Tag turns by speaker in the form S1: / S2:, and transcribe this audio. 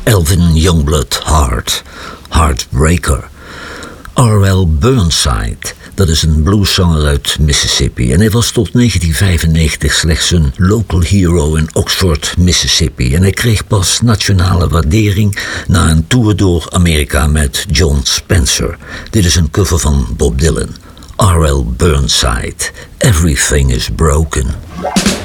S1: Alvin Youngblood Hart, Heartbreaker. R.L. Burnside, dat is een blueszanger uit Mississippi en hij was tot 1995 slechts een local hero in Oxford, Mississippi. En hij kreeg pas nationale waardering na een tour door Amerika met John Spencer. Dit is een cover van Bob Dylan. R.L. Burnside, Everything is Broken.